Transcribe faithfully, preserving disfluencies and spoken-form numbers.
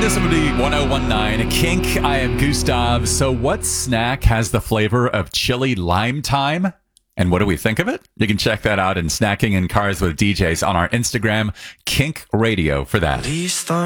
this would be one oh one nine Kink. I am Gustav. So what snack has the flavor of chili lime thyme? And what do we think of it? You can check that out in Snacking in Cars with D Js on our Instagram, Kink Radio, for that.